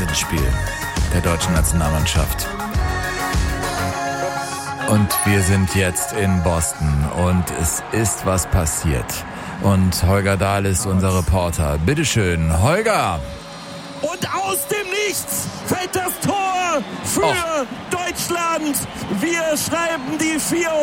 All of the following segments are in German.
Hinspiel der deutschen Nationalmannschaft. Und wir sind jetzt in Boston und es ist was passiert. Und Holger Dahl ist unser Reporter. Bitteschön, Holger! Und aus dem Nichts fällt das Tor für Deutschland. Wir schreiben die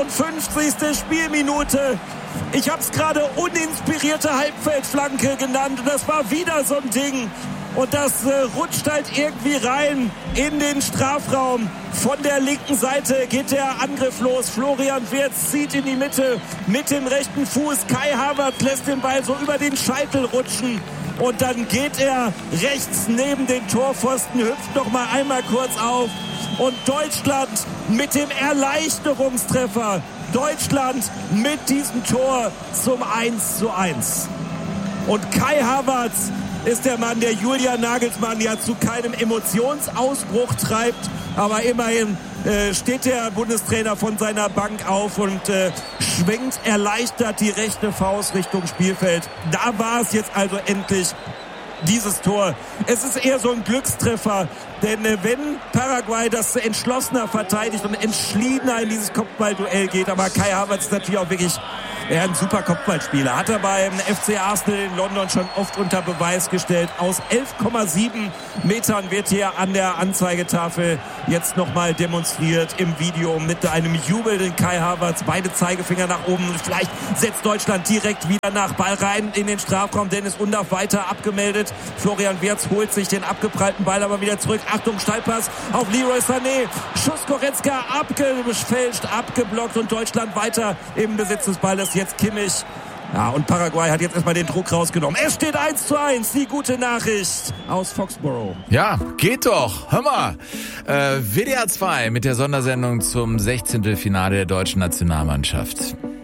54. Spielminute. Ich habe es gerade uninspirierte Halbfeldflanke genannt. Und das war wieder so ein Ding. Und das rutscht halt irgendwie rein in den Strafraum. Von der linken Seite geht der Angriff los. Florian Wirtz zieht in die Mitte mit dem rechten Fuß. Kai Havertz lässt den Ball so über den Scheitel rutschen. Und dann geht er rechts neben den Torpfosten, hüpft noch mal einmal kurz auf. Und Deutschland mit dem Erleichterungstreffer. Deutschland mit diesem Tor zum 1:1. Und Kai Havertz ist der Mann, der Julian Nagelsmann ja zu keinem Emotionsausbruch treibt. Aber immerhin steht der Bundestrainer von seiner Bank auf und schwenkt erleichtert die rechte Faust Richtung Spielfeld. Da war es jetzt also endlich, dieses Tor. Es ist eher so ein Glückstreffer, denn wenn Paraguay das entschlossener verteidigt und entschiedener in dieses Kopfballduell geht, aber Kai Havertz ist natürlich auch wirklich ein super Kopfballspieler. Hat er beim FC Arsenal in London schon oft unter Beweis gestellt. Aus 11,7 Metern wird hier an der Anzeigetafel jetzt nochmal demonstriert im Video mit einem jubelnden Kai Havertz. Beide Zeigefinger nach oben. Vielleicht setzt Deutschland direkt wieder nach. Ball rein in den Strafraum. Dennis Undaff weiter abgemeldet. Florian Wirtz holt sich den abgeprallten Ball aber wieder zurück. Achtung, Steilpass auf Leroy Sané. Schuss Goretzka abgefälscht, abgeblockt und Deutschland weiter im Besitz des Balles. Jetzt Kimmich. Ja, und Paraguay hat jetzt erstmal den Druck rausgenommen. Es steht 1:1. Die gute Nachricht aus Foxborough. Ja, geht doch. Hör mal. WDR 2 mit der Sondersendung zum 16. Finale der deutschen Nationalmannschaft.